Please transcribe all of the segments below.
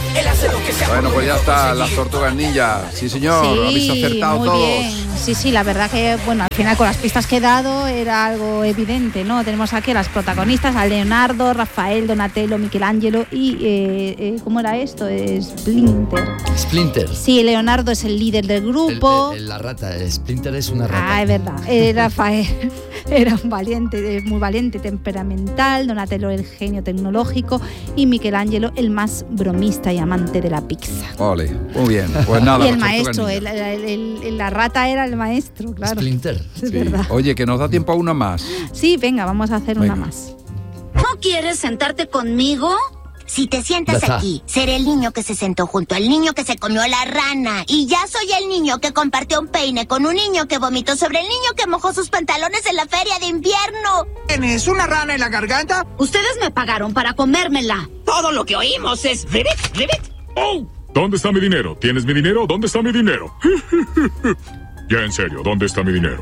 Él hace lo que sea. Bueno, pues ya está, las tortugas ninja. Sí, señor, Sí, lo habéis acertado muy todos. bien. Sí, la verdad que, bueno, al final con las pistas que he dado era algo evidente, ¿no? Tenemos aquí a las protagonistas, a Leonardo, Rafael, Donatello, Michelangelo y, ¿cómo era esto? Splinter. Sí, Leonardo es el líder del grupo. La rata, Splinter es una rata. Ah, es verdad. Rafael era un valiente, muy valiente, temperamental, Donatello el genio tecnológico y Michelangelo el más bromista y amante de la pizza. Ole, muy bien. Pues nada. Y el maestro, la rata era el maestro, claro. Splinter. Es verdad. Oye, que nos da tiempo a una más. Sí, venga, vamos a hacer una más. ¿No quieres sentarte conmigo? Si te sientas aquí, seré el niño que se sentó junto al niño que se comió la rana. Y ya soy el niño que compartió un peine con un niño que vomitó sobre el niño que mojó sus pantalones en la feria de invierno. ¿Tienes una rana en la garganta? Ustedes me pagaron para comérmela. Todo lo que oímos es ribbit, ribbit. ¡Oh! ¿Dónde está mi dinero? ¿Tienes mi dinero? ¿Dónde está mi dinero? Ya en serio, ¿dónde está mi dinero?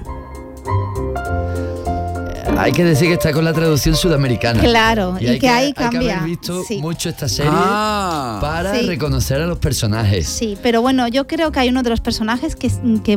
Hay que decir que está con la traducción sudamericana. Claro, y que ahí cambia. Hay que haber visto mucho esta serie para reconocer a los personajes. Sí, pero bueno, yo creo que hay uno de los personajes que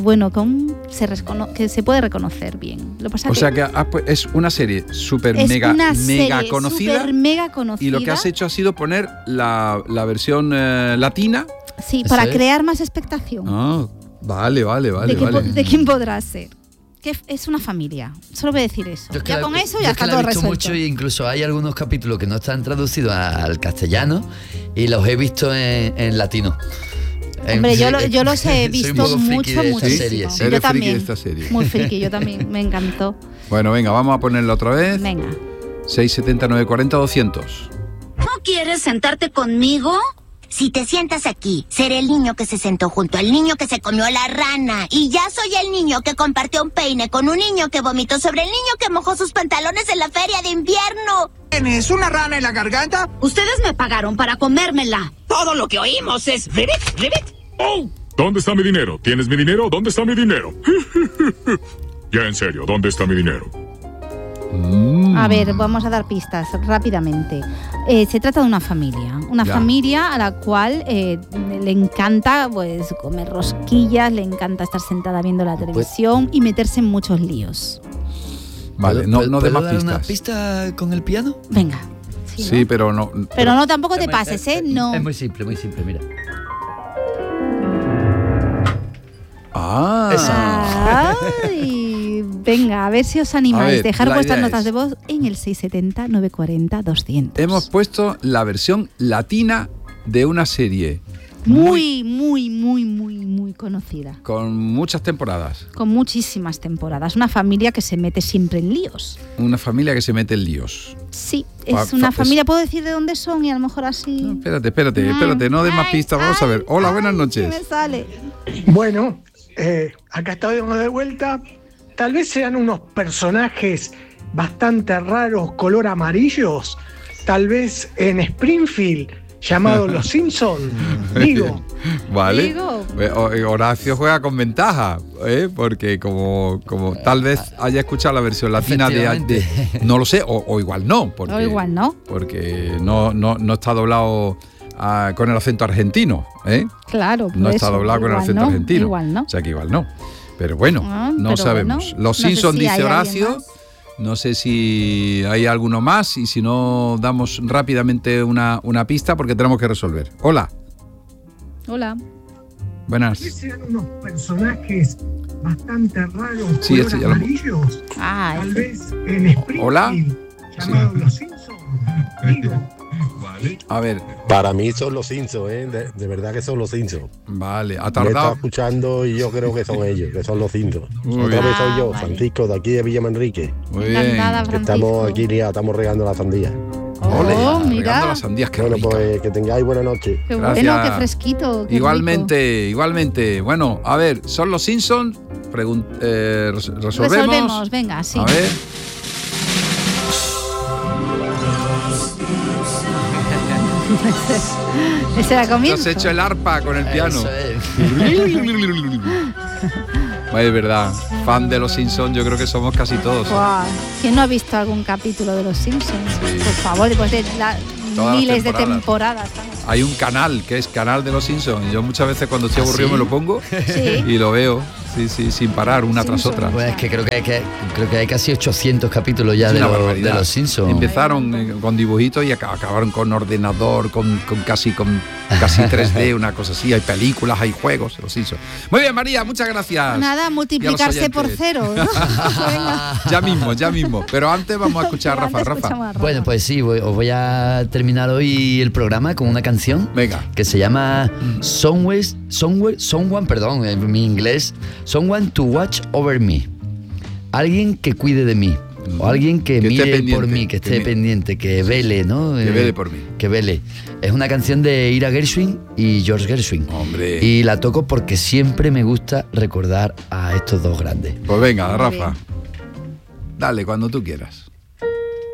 se puede reconocer bien. Lo pasa que es una serie súper mega conocida. Súper mega conocida. Y lo que has hecho ha sido poner la versión latina. Sí, para crear más expectación. Ah, vale. ¿De quién podrá ser? Que es una familia, solo voy a decir eso. Ya con eso ya está todo resuelto. Mucho, e incluso hay algunos capítulos que no están traducidos al castellano y los he visto en latino. Hombre, yo los he visto muchísimo. Yo también. De esta serie. Muy friki, yo también, me encantó. Bueno, venga, vamos a ponerla otra vez. Venga. 670 940 200. ¿No quieres sentarte conmigo? Si te sientas aquí, seré el niño que se sentó junto al niño que se comió la rana. Y ya soy el niño que compartió un peine con un niño que vomitó sobre el niño que mojó sus pantalones en la feria de invierno. ¿Tienes una rana en la garganta? Ustedes me pagaron para comérmela. Todo lo que oímos es ribbit, ribbit. ¡Oh! ¿Dónde está mi dinero? ¿Tienes mi dinero? ¿Dónde está mi dinero? Ya en serio, ¿dónde está mi dinero? A ver, vamos a dar pistas rápidamente. Se trata de una familia a la cual le encanta pues comer rosquillas, le encanta estar sentada viendo la televisión y meterse en muchos líos. Vale, no de más pistas. ¿Una pista con el piano? Venga. Sí, pero no. Pero no, tampoco te pases, no. Es muy simple, mira. Ay, venga, a ver si os animáis. Dejar vuestras notas de voz en el 670 940 200. Hemos puesto la versión latina de una serie muy conocida. Con muchas temporadas. Con muchísimas temporadas. Una familia que se mete siempre en líos. Una familia que se mete en líos. Sí, es una familia. ¿Puedo decir de dónde son y a lo mejor así? No, espérate, no des más pistas. Vamos a ver. Hola, buenas noches. ¿Qué me sale? Bueno, acá estamos de vuelta. Tal vez sean unos personajes bastante raros, color amarillos. Tal vez en Springfield, llamados Los Simpsons. Digo. Vale. Horacio juega con ventaja, porque como tal vez haya escuchado la versión latina de no lo sé, o igual no. Porque, o igual no. Porque no está doblado con el acento argentino, Claro. No está doblado con el acento argentino. Igual no. O sea que igual no. Pero bueno, no sabemos. Los Simpsons, dice Horacio. No sé si hay alguno más y si no, damos rápidamente una pista porque tenemos que resolver. Hola. Buenas. Sean unos personajes bastante raros, color amarillos. Tal vez en Springfield. Hola. Llamados Los Simpsons. Digo. Vale. A ver. Para mí son Los Simpsons, de verdad que son Los Simpsons. Vale, ha Me tardado. estaba escuchando y yo creo que son ellos, que son Los Simpsons. Otra vez soy yo, Francisco, de aquí de Villa Manrique. Muy bien. Estamos aquí liados, estamos regando la sandía. Regando las sandías, qué rica. Pues que tengáis buena noche. Qué bueno, qué fresquito. Qué igualmente. Bueno, a ver, ¿son Los Simpsons? Resolvemos, venga, sí. A ver. Ese era comienzo. Has hecho el arpa con el piano. Es verdad, fan de Los Simpsons, yo creo que somos casi todos. Wow. ¿Quién no ha visto algún capítulo de Los Simpsons? Sí. Por favor, después de miles de temporadas. hay un canal que es Canal de los Simpsons. Y yo muchas veces cuando estoy aburrido me lo pongo y lo veo, sin parar, una tras otra. Pues es que creo que hay casi 800 capítulos ya de los Simpsons. Empezaron con dibujitos y acabaron con ordenador, con casi 3D, una cosa así. Hay películas, hay juegos, los Simpsons. Muy bien, María, muchas gracias. Nada, multiplicarse por 0. Ya mismo. Pero antes vamos a escuchar a Rafa. Bueno, pues sí, os voy a terminar hoy el programa con una canción. Venga. Que se llama Someone, en mi inglés, Someone to Watch Over Me. Alguien que cuide de mí. O alguien que mire por mí, que esté pendiente, que vele, ¿no? Que vele por mí. Que vele. Es una canción de Ira Gershwin y George Gershwin. Hombre. Y la toco porque siempre me gusta recordar a estos dos grandes. Pues venga, Rafa. Dale, cuando tú quieras.